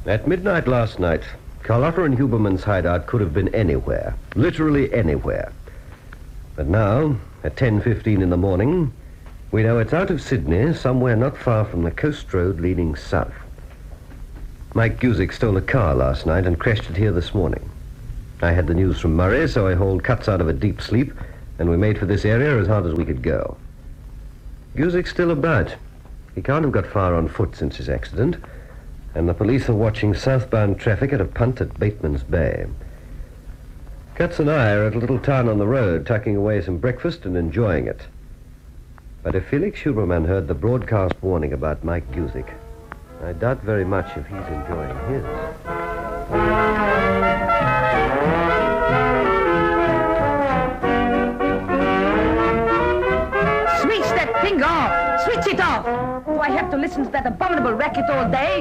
At midnight last night, Carlotta and Huberman's hideout could have been anywhere. Literally anywhere. But now, at 10:15 in the morning, we know it's out of Sydney, somewhere not far from the coast road leading south. Mike Guzik stole a car last night and crashed it here this morning. I had the news from Murray, so I hauled Cuts out of a deep sleep, and we made for this area as hard as we could go. Guzik's still about. He can't have got far on foot since his accident, and the police are watching southbound traffic at a punt at Bateman's Bay. Cuts and I are at a little town on the road, tucking away some breakfast and enjoying it. But if Felix Huberman heard the broadcast warning about Mike Guzik, I doubt very much if he's enjoying his. Switch that thing off! Switch it off! Do I have to listen to that abominable racket all day?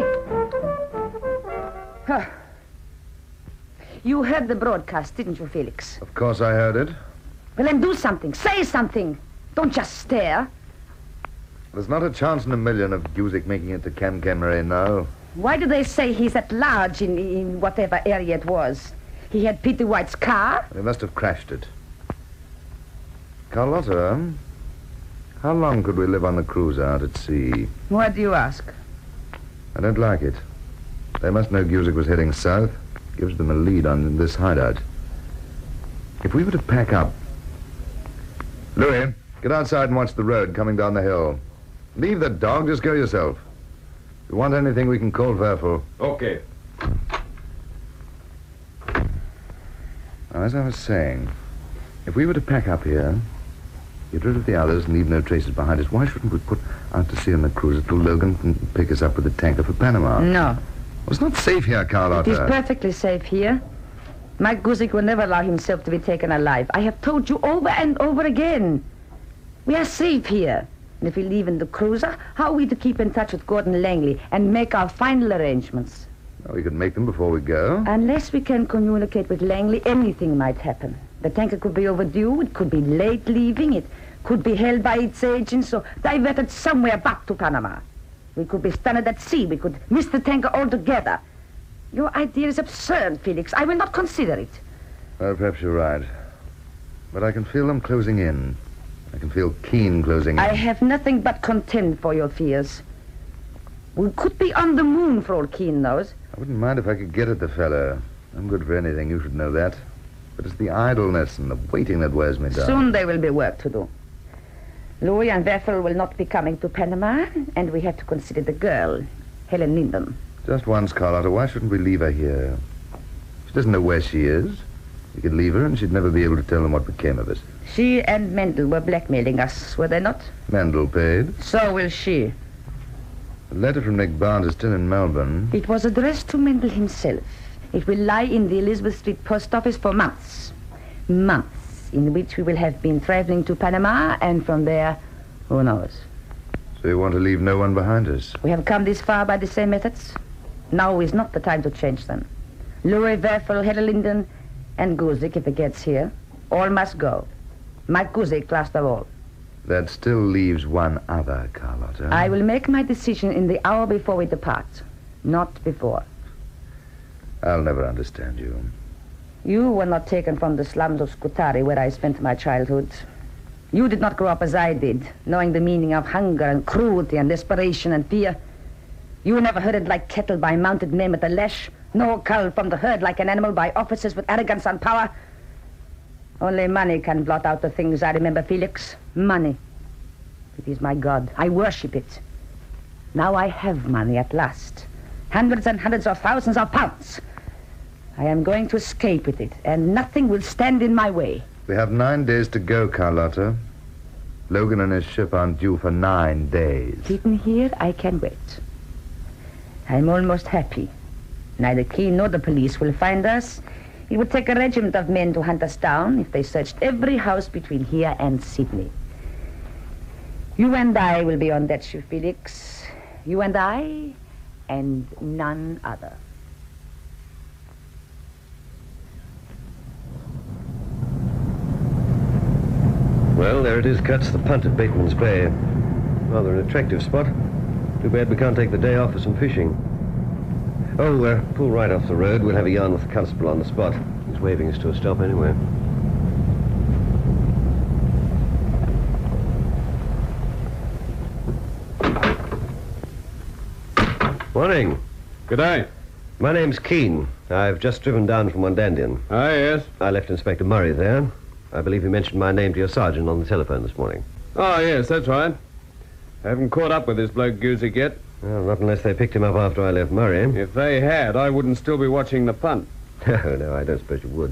Huh. You heard the broadcast, didn't you, Felix? Of course I heard it. Well, then do something. Say something. Don't just stare. There's not a chance in a million of Guzik making it to Kankanmere now. Why do they say he's at large in whatever area it was? He had Peter White's car? They must have crashed it. Carlotta, how long could we live on the cruise out at sea? What do you ask? I don't like it. They must know Guzik was heading south. Gives them a lead on this hideout. If we were to pack up... Louis, get outside and watch the road coming down the hill. Leave the dog, just go yourself. If you want anything, we can call Werfel. Okay. Now, as I was saying, if we were to pack up here, get rid of the others and leave no traces behind us, why shouldn't we put out to sea on the cruiser till Logan can pick us up with a tanker for Panama? No. Well, it's not safe here, Carlotta. It is perfectly safe here. Mike Guzik will never allow himself to be taken alive. I have told you over and over again. We are safe here. And if we leave in the cruiser, how are we to keep in touch with Gordon Langley and make our final arrangements? Well, we could make them before we go. Unless we can communicate with Langley, anything might happen. The tanker could be overdue, it could be late leaving, it could be held by its agents or diverted somewhere back to Panama. We could be stranded at sea. We could miss the tanker altogether. Your idea is absurd, Felix. I will not consider it. Well, perhaps you're right. But I can feel them closing in. I can feel Keane closing in. I have nothing but contempt for your fears. We could be on the moon for all Keane knows. I wouldn't mind if I could get at the fellow. I'm good for anything, you should know that. But it's the idleness and the waiting that wears me down. Soon there will be work to do. Louis and Werfel will not be coming to Panama, and we have to consider the girl, Helen Linden. Just once, Carlotta. Why shouldn't we leave her here? She doesn't know where she is. We could leave her, and she'd never be able to tell them what became of us. She and Mendel were blackmailing us, were they not? Mendel paid. So will she. The letter from Nick Barnes is still in Melbourne. It was addressed to Mendel himself. It will lie in the Elizabeth Street post office for months. Months. In which we will have been traveling to Panama, and from there, who knows? So you want to leave no one behind us? We have come this far by the same methods. Now is not the time to change them. Louis, Werfel, Helen Linden, and Guzik, if he gets here, all must go. Mike Guzik, last of all. That still leaves one other, Carlotta. I will make my decision in the hour before we depart, not before. I'll never understand you. You were not taken from the slums of Scutari, where I spent my childhood. You did not grow up as I did, knowing the meaning of hunger and cruelty and desperation and fear. You were never herded like cattle by mounted men with a lash, nor culled from the herd like an animal by officers with arrogance and power. Only money can blot out the things I remember, Felix. Money. It is my God. I worship it. Now I have money at last. Hundreds and hundreds of thousands of pounds. I am going to escape with it, and nothing will stand in my way. We have 9 days to go, Carlotta. Logan and his ship aren't due for 9 days. Hidden here, I can wait. I'm almost happy. Neither Keane nor the police will find us. It would take a regiment of men to hunt us down if they searched every house between here and Sydney. You and I will be on that ship, Felix. You and I, and none other. Well, there it is, Cuts, the punt at Bateman's Bay. Rather an attractive spot. Too bad we can't take the day off for some fishing. Oh, pull right off the road. We'll have a yarn with the constable on the spot. He's waving us to a stop anyway. Morning. Good day. My name's Keane. I've just driven down from Wandandyan. Ah, yes. I left Inspector Murray there. I believe he mentioned my name to your sergeant on the telephone this morning. Oh, yes, that's right. I haven't caught up with this bloke Guzik yet. Well, not unless they picked him up after I left Murray. If they had, I wouldn't still be watching the punt. No, I don't suppose you would.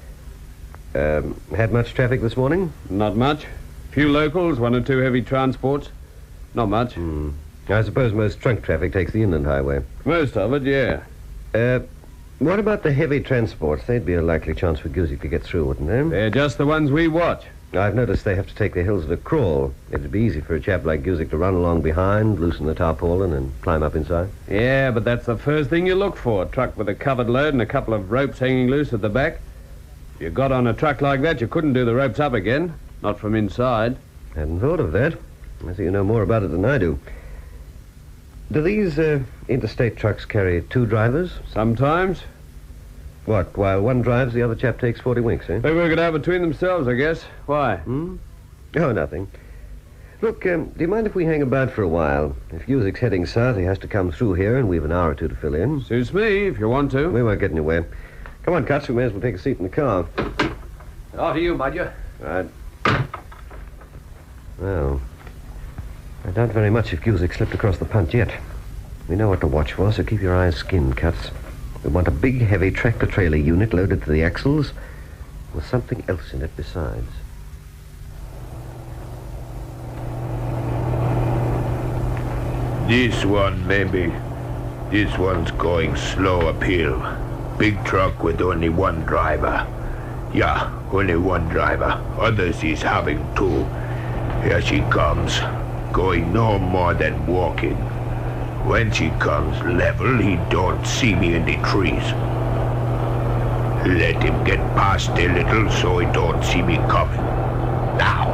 Had much traffic this morning? Not much. Few locals, 1 or 2 heavy transports. Not much. I suppose most trunk traffic takes the inland highway. Most of it, yeah. What about the heavy transports? They'd be a likely chance for Guzik to get through, wouldn't they? They're just the ones we watch. I've noticed they have to take the hills at a crawl. It'd be easy for a chap like Guzik to run along behind, loosen the tarpaulin, and climb up inside. Yeah, but that's the first thing you look for. A truck with a covered load and a couple of ropes hanging loose at the back. If you got on a truck like that, you couldn't do the ropes up again. Not from inside. Hadn't thought of that. I think you know more about it than I do. Do these interstate trucks carry 2 drivers? Sometimes. What, while one drives, the other chap takes 40 winks, eh? They work it out between themselves, I guess. Why? Oh, nothing. Look, do you mind if we hang about for a while? If Guzik's heading south, he has to come through here, and we've an hour or 2 to fill in. Suits me, if you want to. We won't get in your way. Come on, Cuts, we may as well take a seat in the car. After you, Major. Right. Well, I doubt very much if Guzik slipped across the punt yet. We know what to watch for, so keep your eyes skinned, Cuts. We want a big, heavy tractor-trailer unit loaded to the axles with something else in it besides. This one, maybe. This one's going slow uphill. Big truck with only 1 driver. Yeah, only 1 driver. Others is having 2. Here she comes, going no more than walking. When she comes level, he don't see me in the trees. Let him get past a little so he don't see me coming. Now.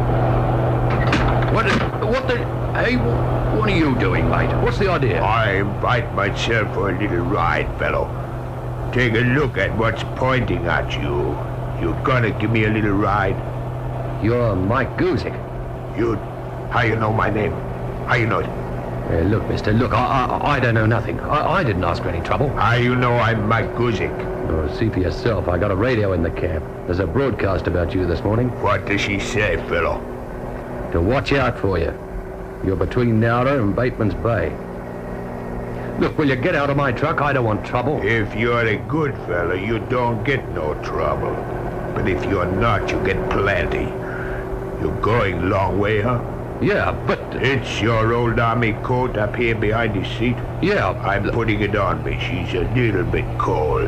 Hey, what are you doing, mate? What's the idea? I invite myself for a little ride, fellow. Take a look at what's pointing at you. You gonna give me a little ride? You're Mike Guzik. How you know my name? How you know it? Look, mister, look, I don't know nothing. I didn't ask for any trouble. How you know I'm Mike Guzik? Oh, see for yourself. I got a radio in the cab. There's a broadcast about you this morning. What does she say, fellow? To watch out for you. You're between Nowra and Bateman's Bay. Look, will you get out of my truck? I don't want trouble. If you're a good fellow, you don't get no trouble. But if you're not, you get plenty. You're going long way, huh? Yeah, but... It's your old army coat up here behind the seat. Yeah. I'm putting it on me. She's a little bit cold.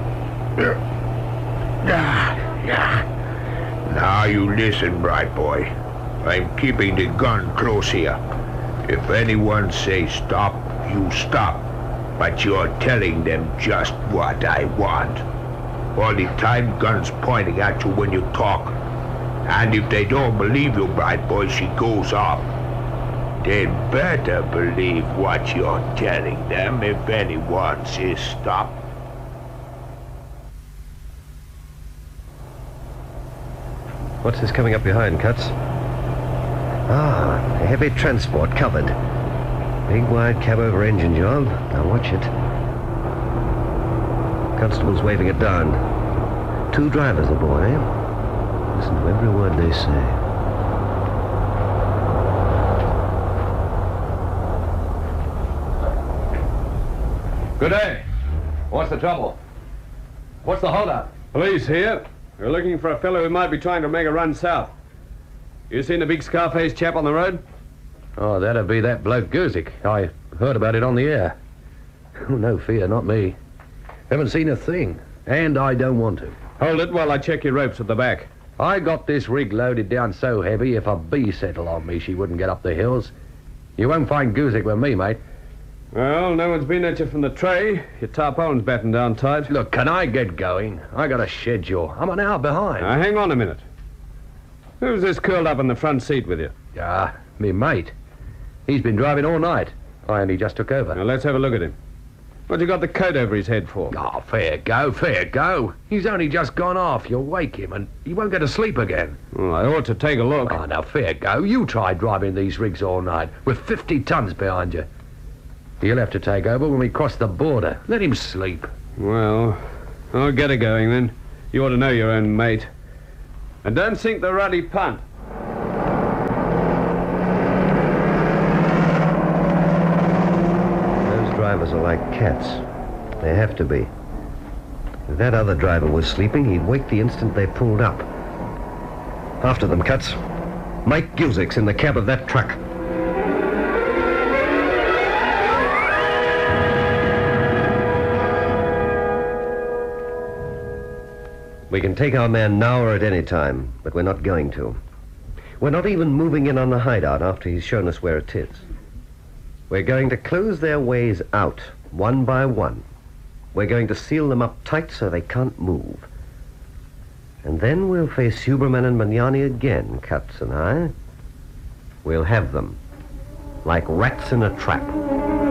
Now you listen, bright boy. I'm keeping the gun close here. If anyone says stop, you stop. But you're telling them just what I want. All the time, guns pointing at you when you talk. And if they don't believe you, bright boy, she goes off. They'd better believe what you're telling them if anyone says stop. What's this coming up behind, Cuts? Ah, a heavy transport covered. Big wide cab over engine job. Now watch it. Constable's waving it down. 2 drivers aboard, eh? Listen to every word they say. Good day. What's the trouble? What's the holdup? Police here. We're looking for a fellow who might be trying to make a run south. You seen the big scar-faced chap on the road? Oh, that'd be that bloke Guzik. I heard about it on the air. Oh, no fear, not me. Haven't seen a thing, and I don't want to. Hold it while I check your ropes at the back. I got this rig loaded down so heavy, if a bee settled on me, she wouldn't get up the hills. You won't find Guzik with me, mate. Well, no one's been at you from the tray. Your tarpaulin's battened down tight. Look, can I get going? I got a schedule. I'm an hour behind. Now, hang on a minute. Who's this curled up in the front seat with you? Me mate. He's been driving all night. I only just took over. Now, let's have a look at him. What you got the coat over his head for? Oh, fair go, fair go. He's only just gone off. You'll wake him and he won't go to sleep again. Well, I ought to take a look. Oh, now, fair go. You try driving these rigs all night with 50 tons behind you. He'll have to take over when we cross the border. Let him sleep. Well, I'll get her going then. You ought to know your own mate. And don't sink the ruddy punt. Those drivers are like cats. They have to be. If that other driver was sleeping, he'd wake the instant they pulled up. After them, Cuts. Mike Gilzick's in the cab of that truck. We can take our man now or at any time, but we're not going to. We're not even moving in on the hideout after he's shown us where it is. We're going to close their ways out, one by one. We're going to seal them up tight so they can't move. And then we'll face Huberman and Magnani again, Cuts and I. We'll have them, like rats in a trap.